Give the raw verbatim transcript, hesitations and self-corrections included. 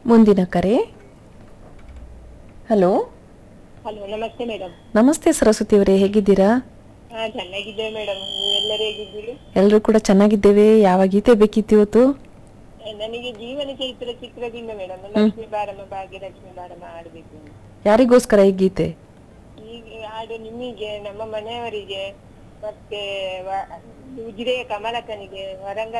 ಮುಂದಿನ ಕರೆ. Hello hello, ನಮಸ್ತೆ ಮೇಡಮ್. ನಮಸ್ತೆ ಸರಸ್ವತಿ ಅವರೇ, ಹೇಗಿದ್ದೀರಾ? ಹಾ, ಚೆನ್ನಾಗಿದ್ದೇವೆ ಮೇಡಮ್. ನೀವೆಲ್ಲರೂ ಹೇಗಿದ್ದೀರಿ? ಎಲ್ಲರೂ ಕೂಡ ಚೆನ್ನಾಗಿದ್ದೇವೆ. ಯಾವ ಗೀತೆ ಬೇಕಿತ್ತು ಇವತ್ತು? ಆ, ನನಗೆ ಜೀವನ ಚೈತ್ರ ಚಿತ್ರದಿಂದ ಮೇಡಮ್ ಹ್ಮ್ ಲಕ್ಷ್ಮೀ ಬಾರಮ್ಮ ಭಾಗ್ಯಲಕ್ಷ್ಮಿ ಬಾರಮ್ಮ ಆಡ್ಬೇಕು. ಯಾರಿಗೋಸ್ಕರ ಈ ಗೀತೆ? ಈಗ ಹಾಡು ನಿಮಗೆ, ನಮ್ಮ ಮನೆಯವರಿಗೆ, ಮತ್ತೆ ವ- ಉಜಿರೆಯ ಕಮಲಕ್ಕನಿಗೆ, ವರಂಗ